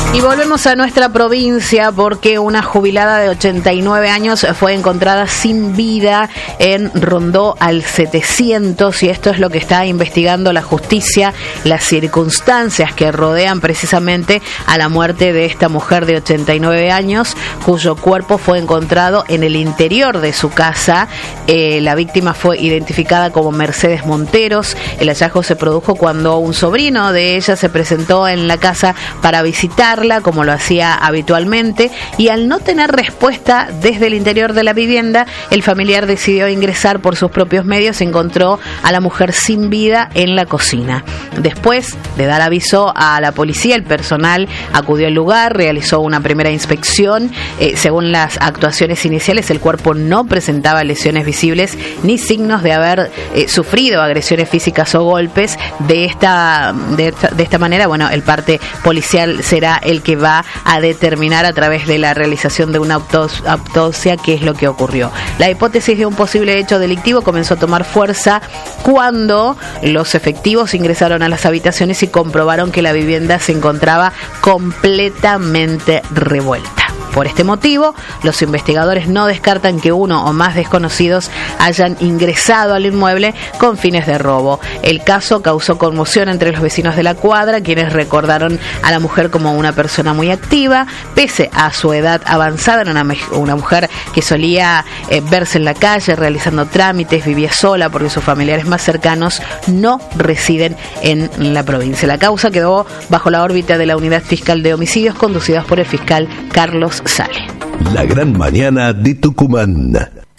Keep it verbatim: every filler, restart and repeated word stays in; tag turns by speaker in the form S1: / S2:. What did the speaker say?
S1: Y volvemos a nuestra provincia porque una jubilada de ochenta y nueve años fue encontrada sin vida en Rondó al setecientos, y esto es lo que está investigando la justicia, las circunstancias que rodean precisamente a la muerte de esta mujer de ochenta y nueve años, cuyo cuerpo fue encontrado en el interior de su casa. Eh, la víctima fue identificada como Mercedes Monteros. El hallazgo se produjo cuando un sobrino de ella se presentó en la casa para visitar, como lo hacía habitualmente, y al no tener respuesta desde el interior de la vivienda, el familiar decidió ingresar por sus propios medios y encontró a la mujer sin vida en la cocina. Después de dar aviso a la policía, el personal acudió al lugar, realizó una primera inspección. Eh, según las actuaciones iniciales, el cuerpo no presentaba lesiones visibles ni signos de haber eh, sufrido agresiones físicas o golpes. De esta, de esta, de esta manera, bueno, el parte policial será el que va a determinar a través de la realización de una autos- autopsia qué es lo que ocurrió. La hipótesis de un posible hecho delictivo comenzó a tomar fuerza cuando los efectivos ingresaron a las habitaciones y comprobaron que la vivienda se encontraba completamente revuelta. Por este motivo, los investigadores no descartan que uno o más desconocidos hayan ingresado al inmueble con fines de robo. El caso causó conmoción entre los vecinos de la cuadra, quienes recordaron a la mujer como una persona muy activa. Pese a su edad avanzada, era una, una mujer que solía eh, verse en la calle realizando trámites, vivía sola porque sus familiares más cercanos no residen en la provincia. La causa quedó bajo la órbita de la Unidad Fiscal de Homicidios, conducidas por el fiscal Carlos Sale.
S2: La gran mañana de Tucumán.